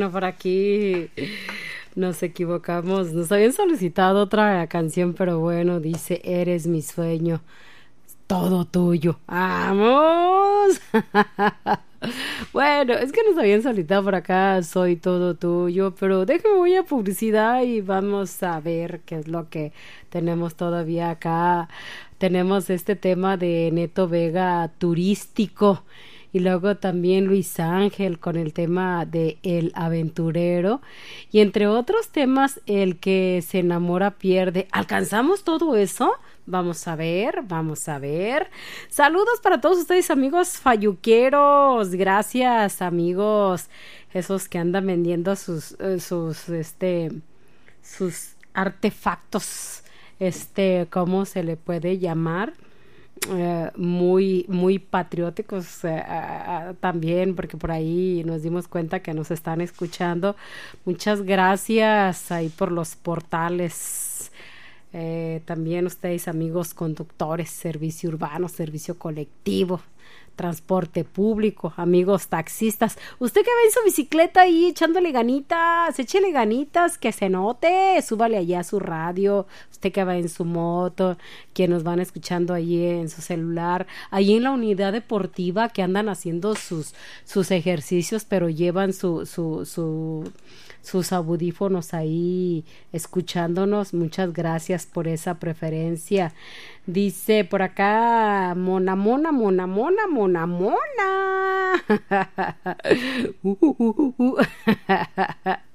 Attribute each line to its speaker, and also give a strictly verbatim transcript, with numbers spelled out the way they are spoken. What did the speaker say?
Speaker 1: Bueno, por aquí nos equivocamos. Nos habían solicitado otra canción, pero bueno, dice, eres mi sueño, todo tuyo. ¡Vamos! Bueno, es que nos habían solicitado por acá, soy todo tuyo, pero déjame voy a publicidad y vamos a ver qué es lo que tenemos todavía acá. Tenemos este tema de Neto Vega turístico. Y luego también Luis Ángel con el tema de El Aventurero. Y entre otros temas, el que se enamora pierde. ¿Alcanzamos todo eso? Vamos a ver, vamos a ver. Saludos para todos ustedes, amigos falluqueros. Gracias, amigos. Esos que andan vendiendo sus, eh, sus, este, sus artefactos. Este, ¿cómo se le puede llamar? Eh, muy muy patrióticos eh, a- a- también porque por ahí nos dimos cuenta que nos están escuchando. Muchas gracias ahí por los portales. Eh, también ustedes, amigos conductores, servicio urbano, servicio colectivo, transporte público, amigos taxistas, usted que va en su bicicleta ahí echándole ganitas, échele ganitas, que se note, súbale allá a su radio, usted que va en su moto, que nos van escuchando ahí en su celular, ahí en la unidad deportiva que andan haciendo sus, sus ejercicios, pero llevan su, su, su sus audífonos ahí escuchándonos. Muchas gracias por esa preferencia. Dice por acá, mona, mona, mona, mona, mona, mona. Uh, uh, uh, uh.